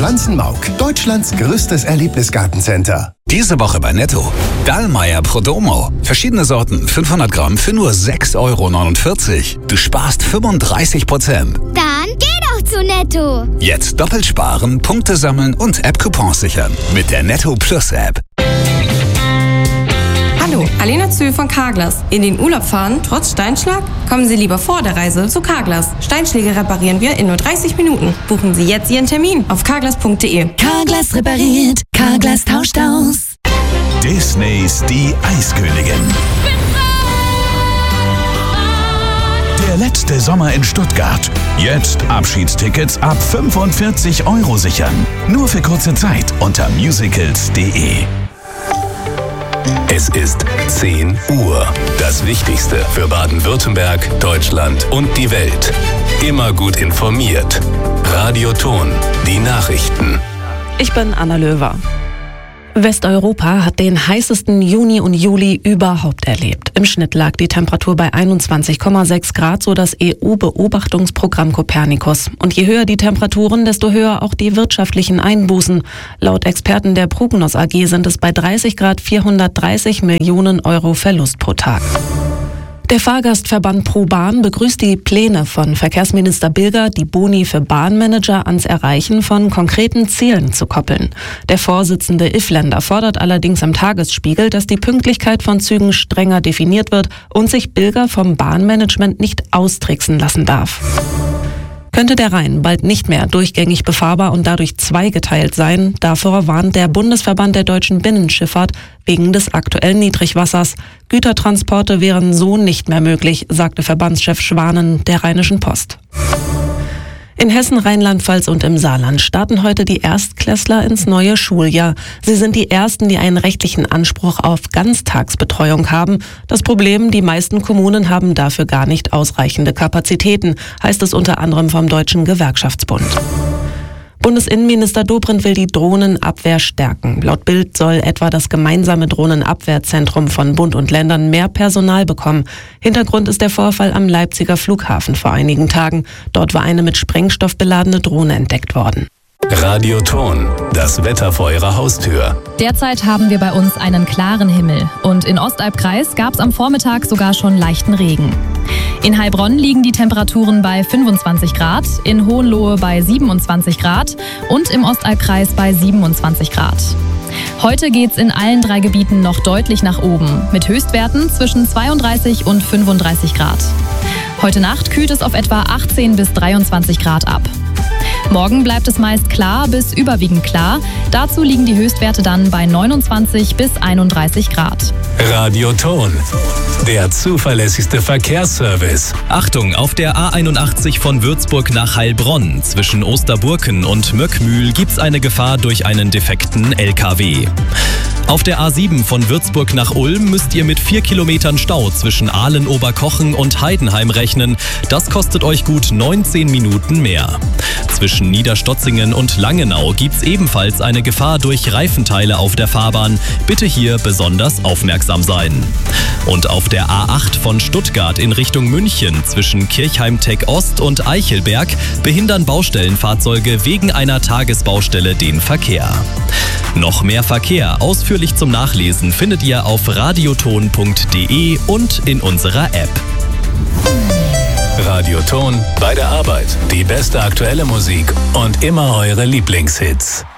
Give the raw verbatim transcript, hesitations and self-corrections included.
Pflanzenmauk, Deutschlands größtes Erlebnisgartencenter. Diese Woche bei Netto. Dallmayr Prodomo. Verschiedene Sorten, fünfhundert Gramm für nur sechs Euro neunundvierzig. Du sparst fünfunddreißig Prozent. Dann geh doch zu Netto. Jetzt doppelt sparen, Punkte sammeln und App-Coupons sichern. Mit der Netto Plus App. Hallo, Alena Zühl von Carglass. In den Urlaub fahren, trotz Steinschlag? Kommen Sie lieber vor der Reise zu Carglass. Steinschläge reparieren wir in nur dreißig Minuten. Buchen Sie jetzt Ihren Termin auf carglass punkt de. Carglass repariert, Carglass tauscht aus. Disneys Die Eiskönigin. Der letzte Sommer in Stuttgart. Jetzt Abschiedstickets ab fünfundvierzig Euro sichern. Nur für kurze Zeit unter musicals punkt de. Es ist zehn Uhr. Das Wichtigste für Baden-Württemberg, Deutschland und die Welt. Immer gut informiert. Radio Ton, die Nachrichten. Ich bin Anna Löwer. Westeuropa hat den heißesten Juni und Juli überhaupt erlebt. Im Schnitt lag die Temperatur bei einundzwanzig Komma sechs Grad, so das E U-Beobachtungsprogramm Copernicus. Und je höher die Temperaturen, desto höher auch die wirtschaftlichen Einbußen. Laut Experten der Prognos A G sind es bei dreißig Grad vierhundertdreißig Millionen Euro Verlust pro Tag. Der Fahrgastverband ProBahn begrüßt die Pläne von Verkehrsminister Bilger, die Boni für Bahnmanager ans Erreichen von konkreten Zielen zu koppeln. Der Vorsitzende Ifländer fordert allerdings im Tagesspiegel, dass die Pünktlichkeit von Zügen strenger definiert wird und sich Bilger vom Bahnmanagement nicht austricksen lassen darf. Könnte der Rhein bald nicht mehr durchgängig befahrbar und dadurch zweigeteilt sein, davor warnt der Bundesverband der deutschen Binnenschifffahrt wegen des aktuellen Niedrigwassers. Gütertransporte wären so nicht mehr möglich, sagte Verbandschef Schwanen der Rheinischen Post. In Hessen, Rheinland-Pfalz und im Saarland starten heute die Erstklässler ins neue Schuljahr. Sie sind die ersten, die einen rechtlichen Anspruch auf Ganztagsbetreuung haben. Das Problem, die meisten Kommunen haben dafür gar nicht ausreichende Kapazitäten, heißt es unter anderem vom Deutschen Gewerkschaftsbund. Bundesinnenminister Dobrindt will die Drohnenabwehr stärken. Laut Bild soll etwa das gemeinsame Drohnenabwehrzentrum von Bund und Ländern mehr Personal bekommen. Hintergrund ist der Vorfall am Leipziger Flughafen vor einigen Tagen. Dort war eine mit Sprengstoff beladene Drohne entdeckt worden. Radio Ton, das Wetter vor Ihrer Haustür. Derzeit haben wir bei uns einen klaren Himmel. Und in Ostalbkreis gab es am Vormittag sogar schon leichten Regen. In Heilbronn liegen die Temperaturen bei fünfundzwanzig Grad, in Hohenlohe bei siebenundzwanzig Grad und im Ostalbkreis bei siebenundzwanzig Grad. Heute geht's in allen drei Gebieten noch deutlich nach oben, mit Höchstwerten zwischen zweiunddreißig und fünfunddreißig Grad. Heute Nacht kühlt es auf etwa achtzehn bis dreiundzwanzig Grad ab. Morgen bleibt es meist klar bis überwiegend klar. Dazu liegen die Höchstwerte dann bei neunundzwanzig bis einunddreißig Grad. Radio Ton, der zuverlässigste Verkehrsservice. Achtung, auf der A einundachtzig von Würzburg nach Heilbronn zwischen Osterburken und Möckmühl gibt's eine Gefahr durch einen defekten L K W. Auf der A sieben von Würzburg nach Ulm müsst ihr mit vier Kilometern Stau zwischen Aalen-Oberkochen und Heidenheim rechnen. Das kostet euch gut neunzehn Minuten mehr. Zwischen Niederstotzingen und Langenau gibt's ebenfalls eine Gefahr durch Reifenteile auf der Fahrbahn. Bitte hier besonders aufmerksam sein. Und auf der A acht von Stuttgart in Richtung München zwischen Kirchheim-Tech Ost und Eichelberg behindern Baustellenfahrzeuge wegen einer Tagesbaustelle den Verkehr. Noch mehr Verkehr ausführlich zum Nachlesen findet ihr auf radioton punkt de und in unserer App. Radio Ton, bei der Arbeit, die beste aktuelle Musik und immer eure Lieblingshits.